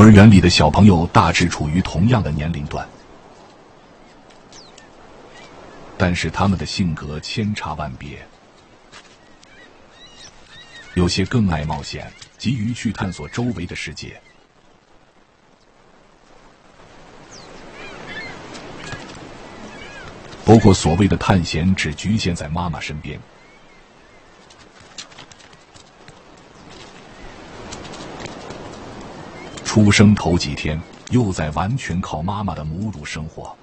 儿园里的小朋友大致处于同样的年龄段，但是他们的性格千差万别，有些更爱冒险，急于去探索周围的世界。不过，所谓的探险只局限在妈妈身边。出生头几天，又在完全靠妈妈的母乳生活。